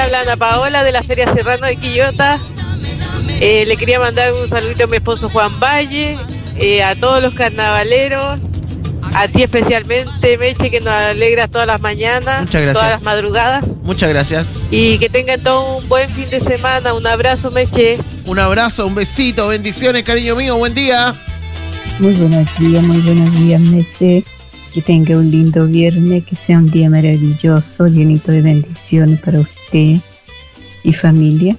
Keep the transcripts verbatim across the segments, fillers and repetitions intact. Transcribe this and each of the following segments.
habla Ana Paola de la Feria Serrano de Quillota. Eh, le quería mandar un saludito a mi esposo Juan Valle, eh, a todos los carnavaleros, a ti especialmente, Meche, que nos alegras todas las mañanas, muchas gracias. Todas las madrugadas. Muchas gracias. Y que tengan todo un buen fin de semana. Un abrazo, Meche. Un abrazo, un besito, bendiciones, cariño mío, buen día. Muy buenos días, muy buenos días, Meche. Que tenga un lindo viernes, que sea un día maravilloso, llenito de bendiciones para usted y familia.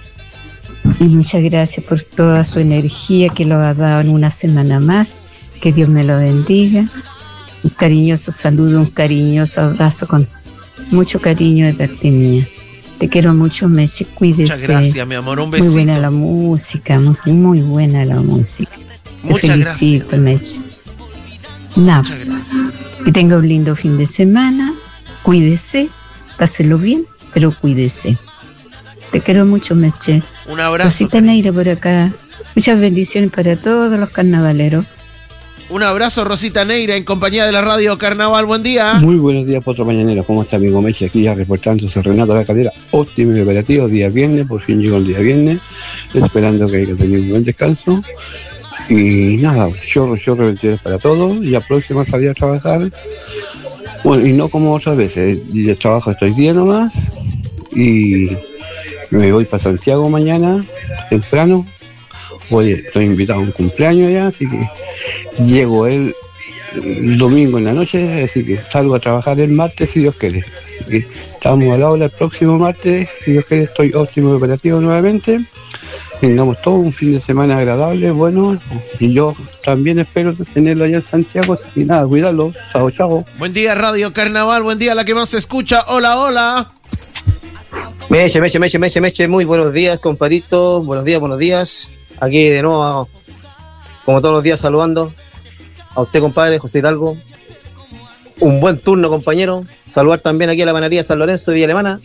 Y muchas gracias por toda su energía que lo ha dado en una semana más. Que Dios me lo bendiga. Un cariñoso saludo, un cariñoso abrazo con mucho cariño de parte mía. Te quiero mucho, Meche, cuídese. Muchas gracias, mi amor, un besito. Muy buena la música, muy, muy buena la música. Muchas Te felicito, gracias. Meche. Nada, Muchas gracias. que tenga un lindo fin de semana, cuídese, páselo bien, pero cuídese. Te quiero mucho, Meche. Un abrazo. Rosita Neira por acá. Muchas bendiciones para todos los carnavaleros. Un abrazo, Rosita Neira, en compañía de la radio Carnaval. Buen día. Muy buenos días, Potro Mañanero. ¿Cómo está, amigo Meche? Aquí ya reportándose Renato de la Calera. Óptimo y operativo, día viernes. Por fin llegó el día viernes. Esperando que haya tenido un buen descanso. Y nada, chorro, chorro, bendiciones para todos. Y la próxima salir a trabajar. Bueno, y no como otras veces. Yo trabajo estos días nomás. Y me voy para Santiago mañana, temprano. Hoy estoy invitado a un cumpleaños ya, así que llego el, el domingo en la noche, así que salgo a trabajar el martes si Dios quiere. Así que estamos a la hora el próximo martes, si Dios quiere estoy óptimo y operativo nuevamente. Tengamos todo un fin de semana agradable, bueno, y yo también espero tenerlo allá en Santiago, así que nada, cuidarlo, chao, chao. Buen día, Radio Carnaval, buen día, la que más se escucha, hola, hola. Meche, Meche, Meche, Meche, Meche, muy buenos días, compadrito, buenos días, buenos días. Aquí de nuevo, como todos los días, saludando a usted, compadre, José Hidalgo. Un buen turno, compañero. Saludar también aquí a la panadería San Lorenzo de Villa Alemana.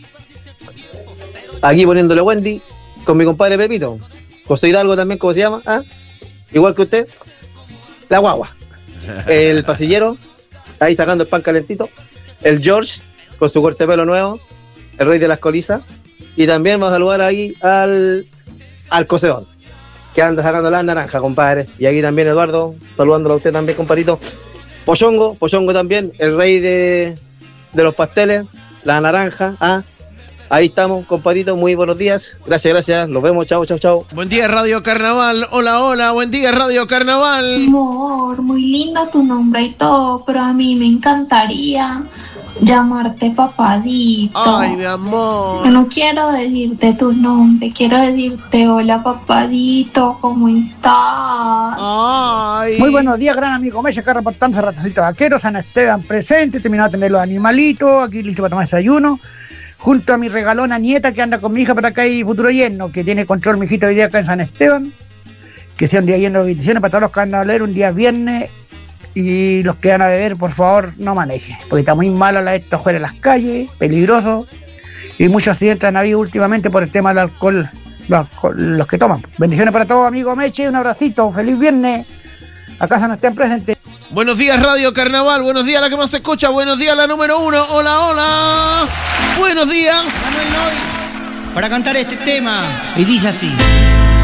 Aquí poniéndole Wendy con mi compadre Pepito. José Hidalgo también, ¿cómo se llama? ¿Ah? Igual que usted. La guagua. El pasillero, ahí sacando el pan calentito. El George, con su corte de pelo nuevo. El rey de las colizas. Y también vamos a saludar ahí al, al cocedor, que anda sacando la naranja, compadre. Y aquí también Eduardo, saludándolo a usted también, compadrito. Pochongo, Pochongo también, el rey de, de los pasteles, la naranja. Ah, ahí estamos, compadrito, muy buenos días. Gracias, gracias, los vemos, chao, chao, chao. Buen día, Radio Carnaval, hola, hola, buen día, Radio Carnaval. Amor, muy lindo tu nombre y todo, pero a mí me encantaría llamarte papadito. Ay, mi amor. Yo no quiero decirte tu nombre, quiero decirte hola papadito, ¿cómo estás? Ay. Muy buenos días, gran amigo Meche, acá reportando Ratacito Vaquero, San Esteban presente, terminado de tener los animalitos, aquí listo para tomar desayuno, junto a mi regalona nieta que anda con mi hija para acá y futuro yerno, que tiene control mi hijito hoy día acá en San Esteban. Que sea un día lleno de bendiciones para todos los carnavaleros, un día viernes. Y los que van a beber, por favor, no manejen, porque está muy malo la esto fuera en las calles, peligroso, y muchos accidentes han habido últimamente por el tema del alcohol, los, alcohol, los que toman. Bendiciones para todos, amigo Meche, un abracito, feliz viernes, acá no estén presentes. Buenos días, Radio Carnaval, buenos días, la que más se escucha, buenos días, la número uno, hola, hola, buenos días. Manuel Noy, para cantar este tema, y dice así.